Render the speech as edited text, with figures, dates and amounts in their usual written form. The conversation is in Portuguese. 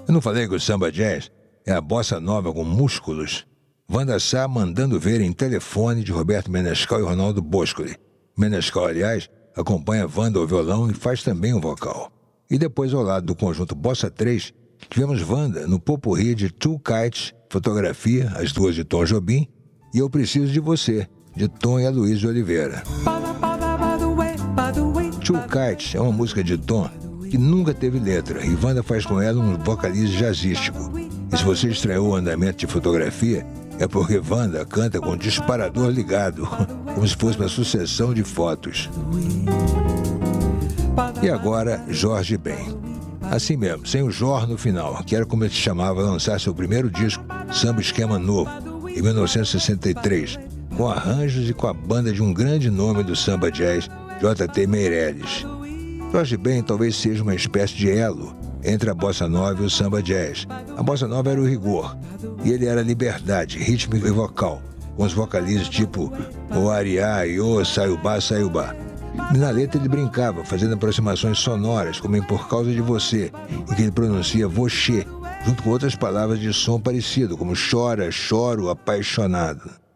Eu não falei que o samba jazz é a bossa nova com músculos? Wanda Sá mandando ver em Telefone, de Roberto Menescal e Ronaldo Boscoli. Menescal, aliás, acompanha Wanda ao violão e faz também o vocal. E depois, ao lado do conjunto Bossa 3, tivemos Wanda no popurrí de Two Kites, fotografia, as duas de Tom Jobim, e Eu Preciso de Você, de Tom e Aloysio Oliveira. Two Kites é uma música de Tom que nunca teve letra, e Wanda faz com ela um vocalize jazzístico. E se você estranhou o andamento de fotografia, é porque Wanda canta com o disparador ligado, como se fosse uma sucessão de fotos. E agora, Jorge Ben. Assim mesmo, sem o Jor no final, que era como ele se chamava ao lançar seu primeiro disco, Samba Esquema Novo, em 1963, com arranjos e com a banda de um grande nome do samba jazz, J.T. Meirelles. Jorge Ben talvez seja uma espécie de elo entre a bossa nova e o samba jazz. A bossa nova era o rigor, e ele era a liberdade rítmica e vocal, com os vocalizes tipo o ariá, iô, saiubá, saiubá. E na letra ele brincava, fazendo aproximações sonoras, como em Por Causa de Você, em que ele pronuncia voxê, junto com outras palavras de som parecido, como chora, choro, apaixonado.